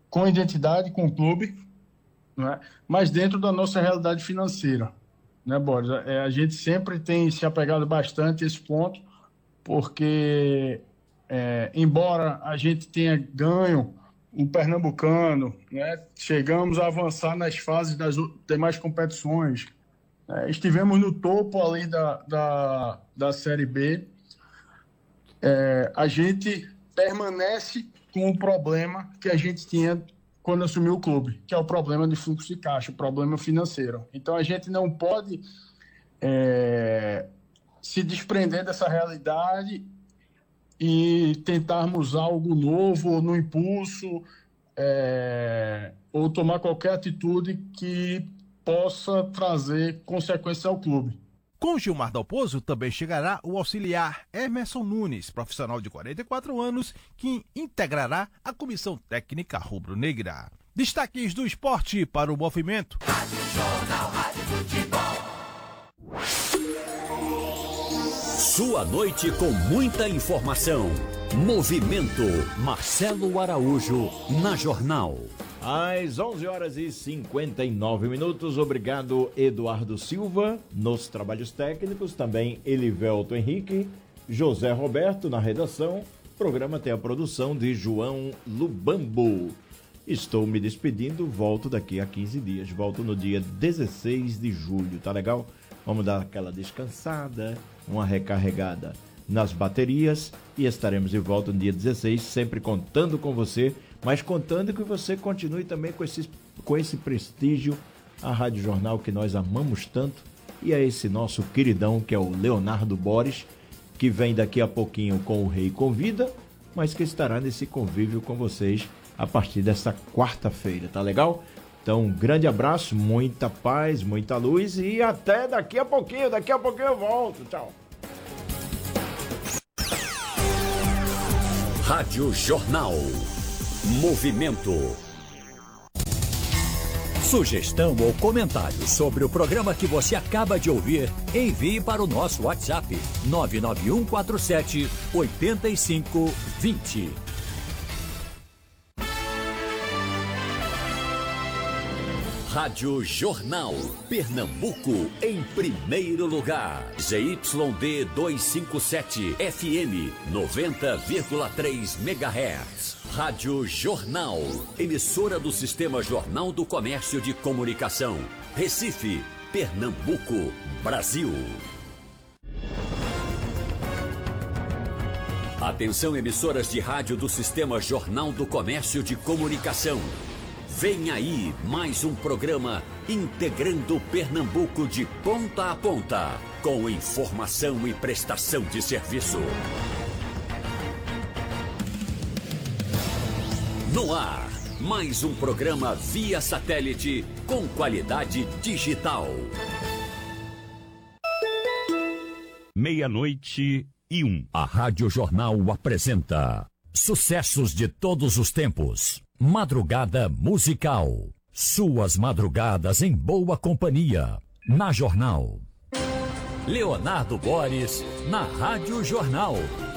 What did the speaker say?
com identidade, com o clube, né? Mas dentro da nossa realidade financeira, né, Boris? A gente sempre tem se apegado bastante a esse ponto, porque, embora a gente tenha ganho um Pernambucano, né, chegamos a avançar nas fases das demais competições, estivemos no topo ali da Série B, a gente permanece com o problema que a gente tinha quando assumiu o clube, que é o problema de fluxo de caixa, o problema financeiro. Então, a gente não pode se desprender dessa realidade e tentarmos algo novo, ou no impulso, ou tomar qualquer atitude que possa trazer consequências ao clube. Com Gilmar Dalpozo também chegará o auxiliar Emerson Nunes, profissional de 44 anos, que integrará a comissão técnica rubro-negra. Destaques do esporte para o movimento. Rádio Jornal, Rádio Futebol. Sua noite com muita informação. Movimento Marcelo Araújo na Jornal. Às 11h59. Obrigado, Eduardo Silva, nos trabalhos técnicos. Também Elivelto Henrique, José Roberto na redação. O programa tem a produção de João Lubambo. Estou me despedindo, volto daqui a 15 dias. Volto no dia 16 de julho, tá legal? Vamos dar aquela descansada, uma recarregada nas baterias e estaremos de volta no dia 16, sempre contando com você, mas contando que você continue também com esse prestígio, a Rádio Jornal que nós amamos tanto, e é esse nosso queridão que é o Leonardo Boris, que vem daqui a pouquinho com o Rei Convida, mas que estará nesse convívio com vocês a partir desta quarta-feira, tá legal? Então, um grande abraço, muita paz, muita luz e até daqui a pouquinho eu volto, tchau. Rádio Jornal. Movimento. Sugestão ou comentário sobre o programa que você acaba de ouvir, envie para o nosso WhatsApp 99147-8520. Rádio Jornal. Pernambuco em primeiro lugar. ZYD 257 FM 90,3 MHz. Rádio Jornal. Emissora do Sistema Jornal do Comércio de Comunicação. Recife, Pernambuco, Brasil. Atenção, emissoras de rádio do Sistema Jornal do Comércio de Comunicação. Vem aí mais um programa integrando Pernambuco de ponta a ponta, com informação e prestação de serviço. No ar, mais um programa via satélite com qualidade digital. 00:01. A Rádio Jornal apresenta sucessos de todos os tempos. Madrugada musical. Suas madrugadas em boa companhia. Na Jornal. Leonardo Boris, na Rádio Jornal.